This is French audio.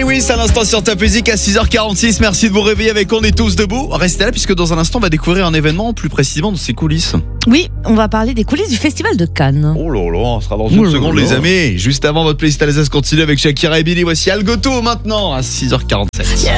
Lewis à l'instant sur Top Music à 6h46. Merci de vous réveiller avec On est tous debout. Restez là puisque dans un instant on va découvrir un événement, plus précisément dans ses coulisses. Oui, on va parler des coulisses du Festival de Cannes. Oh là là, on sera dans une seconde les amis. Juste avant, votre playlist Alsace continue avec Shakira et Billy. Voici Algoto maintenant à 6h47.